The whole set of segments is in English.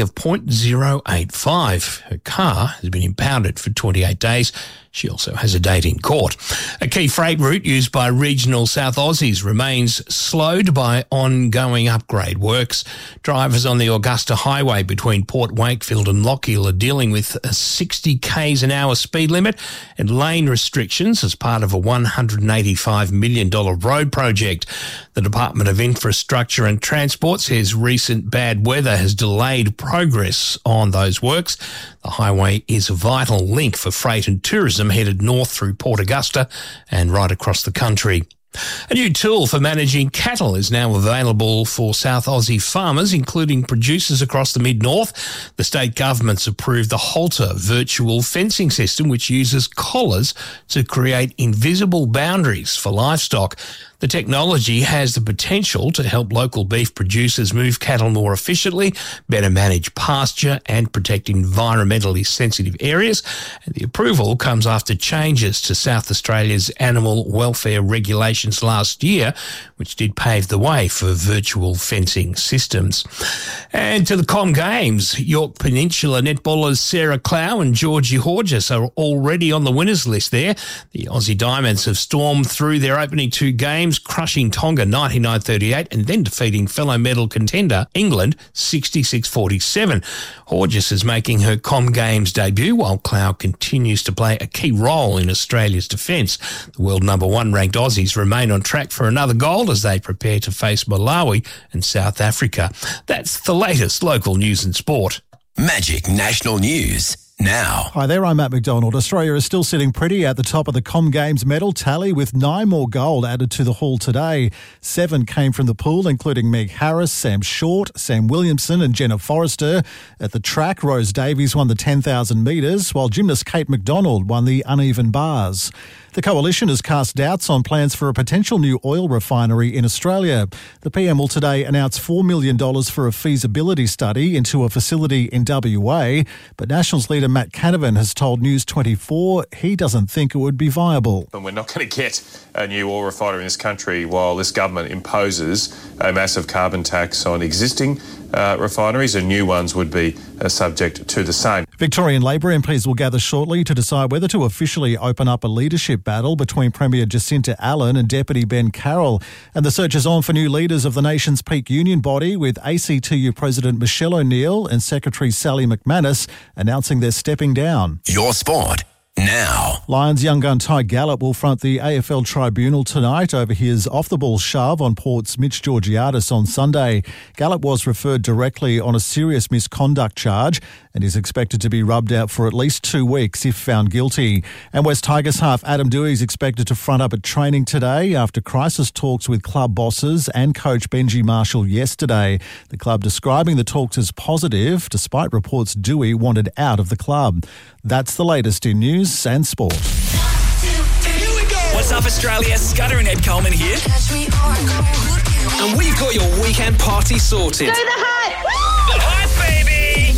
of 0.085. Her car has been impounded for 28 days. She also has a date in court. A key freight route used by regional South Aussies remains slowed by ongoing upgrade works. Drivers on the Augusta Highway between Port Wakefield and Lochiel are dealing with a 60 k's an hour speed limit and lane restrictions as part of a $185 million road project. The Department of Infrastructure and Transport says recent bad weather has delayed progress on those works. The highway is a vital link for freight and tourism headed north through Port Augusta and right across the country. A new tool for managing cattle is now available for South Aussie farmers, including producers across the mid-north. The state government's approved the Halter virtual fencing system, which uses collars to create invisible boundaries for livestock. The technology has the potential to help local beef producers move cattle more efficiently, better manage pasture and protect environmentally sensitive areas. And the approval comes after changes to South Australia's animal welfare regulations last year, which did pave the way for virtual fencing systems. And to the Com Games, York Peninsula netballers Sarah Clow and Georgie Horges are already on the winners list there. The Aussie Diamonds have stormed through their opening two games, crushing Tonga 99-38 and then defeating fellow medal contender England 66-47. Horges is making her Com Games debut while Clow continues to play a key role in Australia's defence. The world number one ranked Aussies remain on track for another gold as they prepare to face Malawi and South Africa. That's the latest local news and sport. Magic National News now. Hi there, I'm Matt McDonald. Australia is still sitting pretty at the top of the Com Games medal tally with 9 more gold added to the haul today. 7 came from the pool, including Meg Harris, Sam Short, Sam Williamson and Jenna Forrester. At the track, Rose Davies won the 10,000 metres, while gymnast Kate McDonald won the uneven bars. The coalition has cast doubts on plans for a potential new oil refinery in Australia. The PM will today announce $4 million for a feasibility study into a facility in WA, but Nationals leader Matt Canavan has told News 24 he doesn't think it would be viable. And we're not going to get a new oil refinery in this country while this government imposes a massive carbon tax on existing refineries, and new ones would be subject to the same. Victorian Labor MPs will gather shortly to decide whether to officially open up a leadership battle between Premier Jacinta Allen and Deputy Ben Carroll. And the search is on for new leaders of the nation's peak union body, with ACTU President Michelle O'Neill and Secretary Sally McManus announcing they're stepping down. Your sport now. Lions young gun Ty Gallup will front the AFL tribunal tonight over his off-the-ball shove on Port's Mitch Georgiadis on Sunday. Gallup was referred directly on a serious misconduct charge and is expected to be rubbed out for at least 2 weeks if found guilty. And West Tigers half Adam Dewey is expected to front up at training today after crisis talks with club bosses and coach Benji Marshall yesterday. The club describing the talks as positive, despite reports Dewey wanted out of the club. That's the latest in news and sport. What's up, Australia? Scudder and Ed Coleman here. And we've got your weekend party sorted. Do the hype! The hype, baby!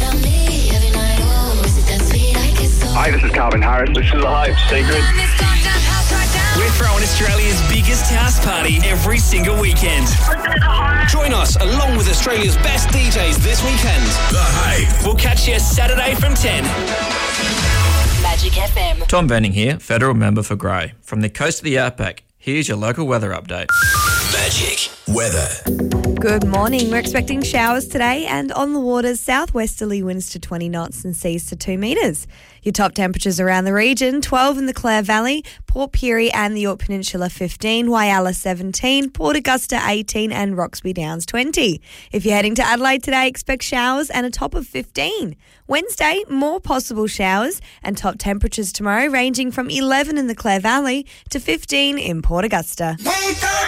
Hi, this is Calvin Harris. This is The Hype Secret. We're throwing Australia's biggest house party every single weekend. Join us along with Australia's best DJs this weekend. The Hype. We'll catch you Saturday from 10. Magic FM. Tom Venning here, federal member for Grey. From the coast of the outback, here's your local weather update. Magic weather. Good morning. We're expecting showers today and on the waters, southwesterly winds to 20 knots and seas to 2 metres. Your top temperatures around the region, 12 in the Clare Valley, Port Pirie and the York Peninsula 15, Whyalla 17, Port Augusta 18 and Roxby Downs 20. If you're heading to Adelaide today, expect showers and a top of 15. Wednesday, more possible showers and top temperatures tomorrow ranging from 11 in the Clare Valley to 15 in Port Augusta. Wake up!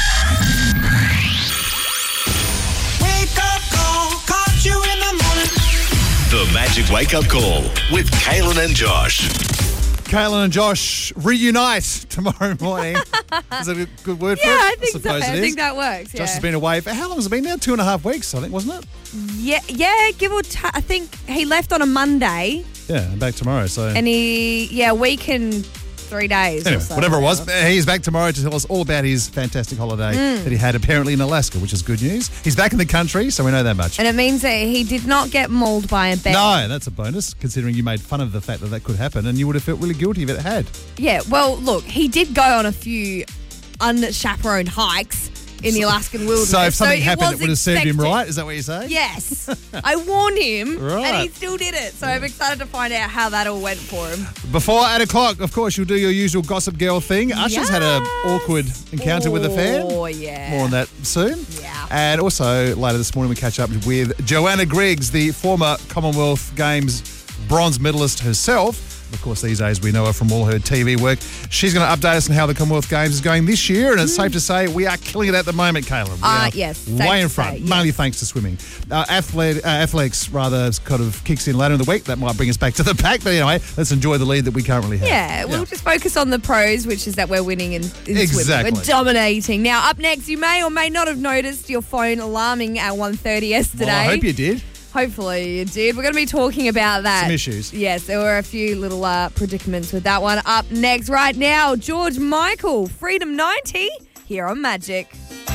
Wake up call, caught you in the morning. The Magic Wake Up Call with Kaylin and Josh. Kaylin and Josh reunite tomorrow morning. Is that a good word for it? Yeah, I think so. suppose I it think is. that works. Josh has been away for, how long has it been now? 2.5 weeks, I think, wasn't it? Yeah, give or take. I think he left on a Monday. Yeah, back tomorrow. So And we can 3 days. Anyway, or so. whatever it was, he's back tomorrow to tell us all about his fantastic holiday that he had apparently in Alaska, which is good news. He's back in the country, so we know that much. And it means that he did not get mauled by a bear. No, that's a bonus, considering you made fun of the fact that that could happen, and you would have felt really guilty if it had. Yeah, well, look, he did go on a few unchaperoned hikes in the Alaskan wilderness. So if something it happened, was it would have served him expected. right? Is that what you're saying? Yes. I warned him, Right. and he still did it. So I'm excited to find out how that all went for him. Before 8 o'clock, of course, you'll do your usual Gossip Girl thing. Usher's had an awkward encounter with a fan. Oh, yeah. More on that soon. Yeah. And also, later this morning, we catch up with Joanna Griggs, the former Commonwealth Games bronze medalist herself. Of course, these days we know her from all her TV work. She's going to update us on how the Commonwealth Games is going this year, and it's safe to say we are killing it at the moment, Caleb. We are yes, safe way in to front, say, yes. mainly thanks to swimming. Athletics, rather, kind of kicks in later in the week. That might bring us back to the pack, but anyway, let's enjoy the lead that we currently have. Yeah, we'll just focus on the pros, which is that we're winning in swimming. Exactly. We're dominating. Now, up next, you may or may not have noticed your phone alarming at 1:30 yesterday. Well, I hope you did. Hopefully you did. We're going to be talking about that. Some issues. Yes, there were a few little predicaments with that one. Up next right now, George Michael, Freedom 90, here on Magic.